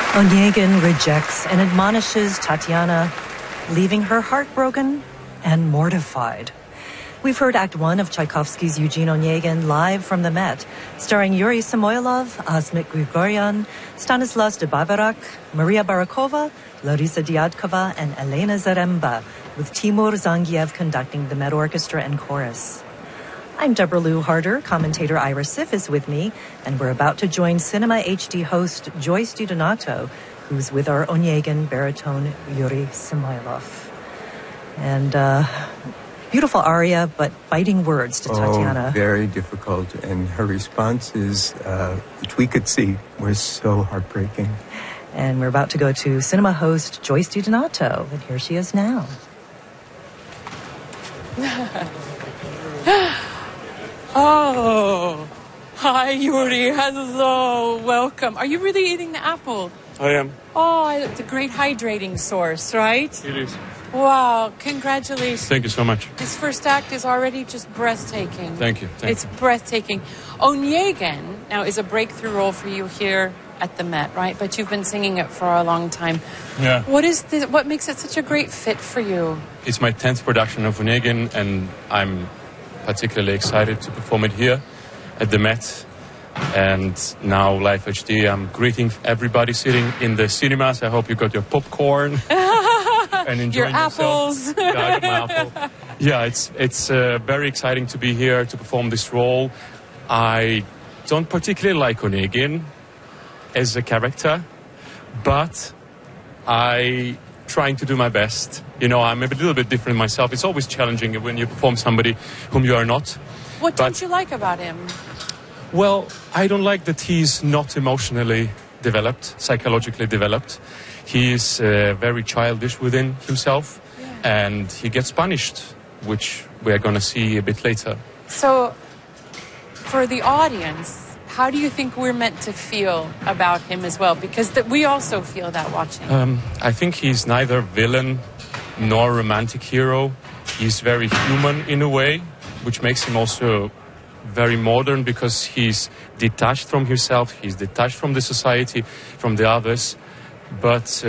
Onegin rejects and admonishes Tatiana, leaving her heartbroken and mortified. We've heard Act 1 of Tchaikovsky's Eugene Onegin live from the Met, starring Yuri Samoylov, Asmik Grigoryan, Stanislas de Bavarak, Maria Barakova, Larisa Dyadkova, and Elena Zaremba, with Timur Zangiev conducting the Met Orchestra and chorus. I'm Deborah Lou Harder. Commentator Ira Sif is with me, and we're about to join Cinema HD host Joyce DiDonato, who's with our Onegin baritone Yuri Samoylov. And beautiful aria, but biting words to Tatiana. Oh, very difficult, and her responses, which we could see, were so heartbreaking. And we're about to go to cinema host Joyce DiDonato, and here she is now. Oh, hi, Yuri. Hello. Welcome. Are you really eating the apple? I am. Oh, it's a great hydrating source, right? It is. Wow. Congratulations. Thank you so much. This first act is already just breathtaking. Thank you. It's breathtaking. Onegin now is a breakthrough role for you here at the Met, right? But you've been singing it for a long time. Yeah. What makes it such a great fit for you? It's my 10th production of Onegin, and I'm particularly excited to perform it here at the Met. And now Live HD. I'm greeting everybody sitting in the cinemas. I hope you got your popcorn and enjoying your apples. yourself. Yeah, I got my apple. Yeah, it's very exciting to be here to perform this role. I don't particularly like Onegin as a character, but I trying to do my best. You know, I'm a little bit different myself. It's always challenging when you perform somebody whom you are not. What don't you like about him? Well, I don't like that he's not emotionally developed, psychologically developed. He is very childish within himself, and he gets punished, which we're going to see a bit later. So, for the audience, how do you think we're meant to feel about him as well? Because we also feel that watching. I think he's neither villain nor romantic hero. He's very human in a way, which makes him also very modern because he's detached from himself, he's detached from the society, from the others. But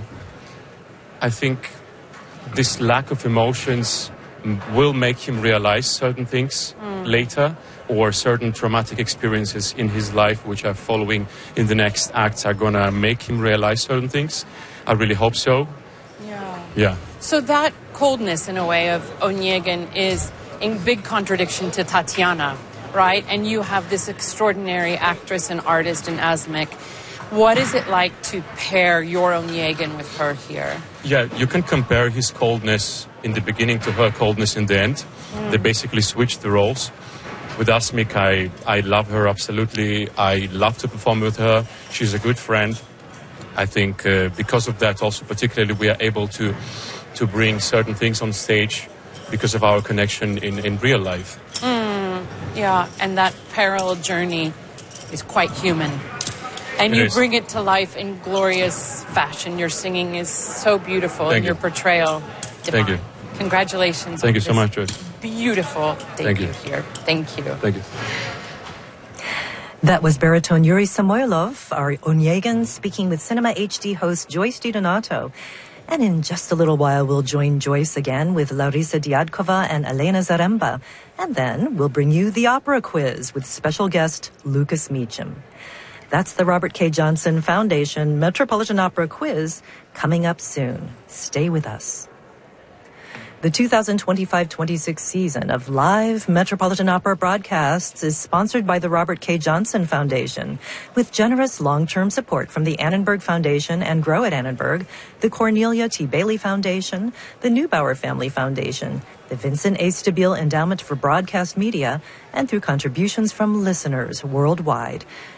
I think this lack of emotions will make him realize certain things later, or certain traumatic experiences in his life which are following in the next acts are gonna make him realize certain things. I really hope so. Yeah. So that coldness, in a way, of Onegin is in big contradiction to Tatiana, right? And you have this extraordinary actress and artist in Asmik. What is it like to pair your Onegin with her here? Yeah, you can compare his coldness in the beginning to her coldness in the end. They basically switched the roles. With Asmik, I love her absolutely. I love to perform with her. She's a good friend. I think because of that, also particularly, we are able to bring certain things on stage because of our connection in real life. Yeah, and that parallel journey is quite human. And you bring it to life in glorious fashion. Your singing is so beautiful, and your portrayal. Thank you. Congratulations. Thank you so much, Joyce. Beautiful debut here. Thank you. Thank you. That was baritone Yuri Samoylov, our Onegin, speaking with Cinema HD host Joyce DiDonato. And in just a little while, we'll join Joyce again with Larisa Dyadkova and Elena Zaremba. And then we'll bring you the opera quiz with special guest Lucas Meacham. That's the Robert K. Johnson Foundation Metropolitan Opera Quiz coming up soon. Stay with us. The 2025-26 season of live Metropolitan Opera broadcasts is sponsored by the Robert K. Johnson Foundation, with generous long-term support from the Annenberg Foundation and Grow at Annenberg, the Cornelia T. Bailey Foundation, the Neubauer Family Foundation, the Vincent A. Stabile Endowment for Broadcast Media, and through contributions from listeners worldwide.